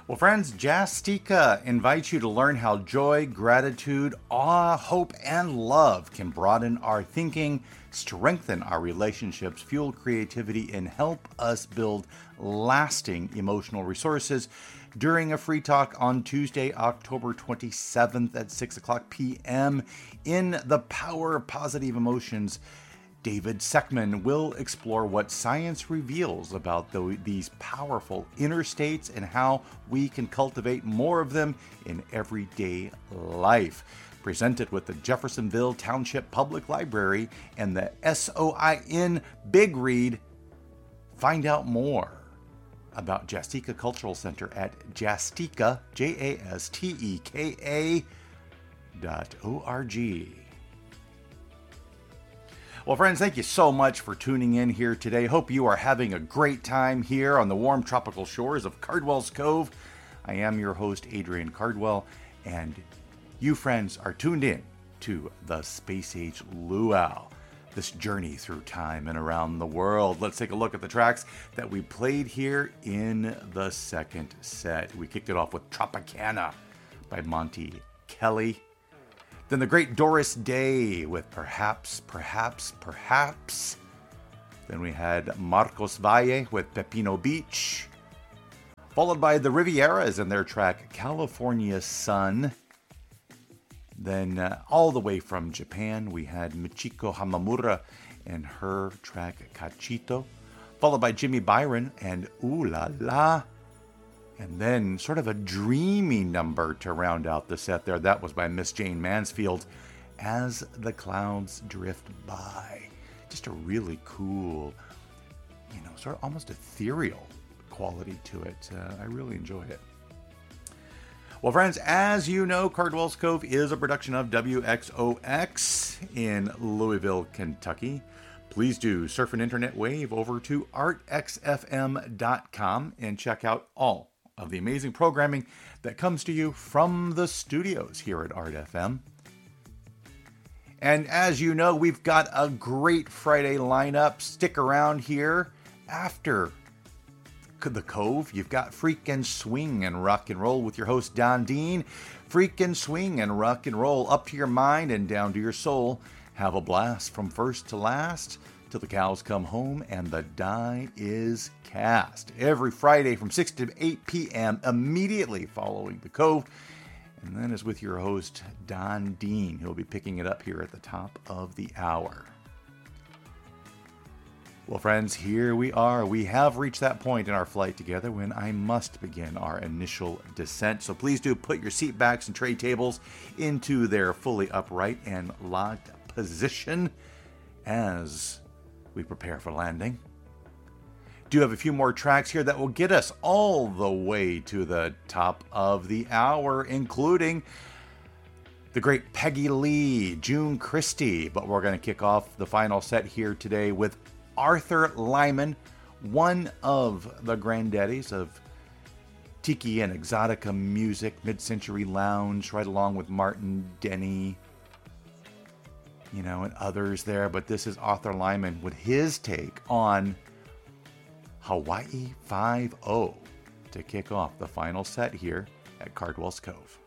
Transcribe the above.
Well, friends, Jastika invites you to learn how joy, gratitude, awe, hope, and love can broaden our thinking, strengthen our relationships, fuel creativity, and help us build lasting emotional resources during a free talk on Tuesday, October 27th at 6 o'clock p.m. in The Power of Positive Emotions. David Seckman will explore what science reveals about these powerful inner states and how we can cultivate more of them in everyday life. Presented with the Jeffersonville Township Public Library and the SOIN Big Read. Find out more about Jastika Cultural Center at Jastika, JASTEKA.org. Well, friends, thank you so much for tuning in here today. Hope you are having a great time here on the warm tropical shores of Cardwell's Cove. I am your host, Adrian Cardwell, and you, friends, are tuned in to the Space Age Luau, this journey through time and around the world. Let's take a look at the tracks that we played here in the second set. We kicked it off with Tropicana by Monty Kelly. Then the great Doris Day with Perhaps. Then we had Marcos Valle with Pepino Beach. Followed by the Rivieras and their track California Sun. Then all the way from Japan, we had Michiko Hamamura and her track Cachito. Followed by Jimmy Byron and Ooh La La. And then sort of a dreamy number to round out the set there. That was by Miss Jane Mansfield, As the Clouds Drift By. Just a really cool, sort of almost ethereal quality to it. I really enjoyed it. Well, friends, as you know, Cardwell's Cove is a production of WXOX in Louisville, Kentucky. Please do surf an internet wave over to artxfm.com and check out all of the amazing programming that comes to you from the studios here at Art FM. And as you know, we've got a great Friday lineup. Stick around here. After the Cove, you've got Freak and Swing and Rock and Roll with your host, Don Dean. Freak and Swing and Rock and Roll, up to your mind and down to your soul. Have a blast from first to last, till the cows come home and the die is cast. Every Friday from 6 to 8 p.m. immediately following the Cove. And then is with your host, Don Dean. He'll be picking it up here at the top of the hour. Well, friends, here we are. We have reached that point in our flight together when I must begin our initial descent. So please do put your seat backs and tray tables into their fully upright and locked position as we prepare for landing. Do have a few more tracks here that will get us all the way to the top of the hour, including the great Peggy Lee, June Christie. But we're going to kick off the final set here today with Arthur Lyman, one of the granddaddies of tiki and exotica music, mid-century lounge, right along with Martin Denny, and others there. But this is Arthur Lyman with his take on Hawaii 5-0 to kick off the final set here at Cardwell's Cove.